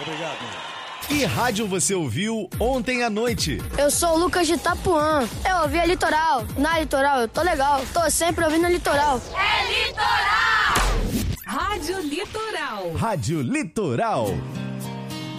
Obrigado. Que rádio você ouviu ontem à noite? Eu sou o Lucas de Itapuã. Eu ouvi a Litoral. Na Litoral eu tô legal. Tô sempre ouvindo a Litoral. É Litoral! Rádio Litoral. Rádio Litoral.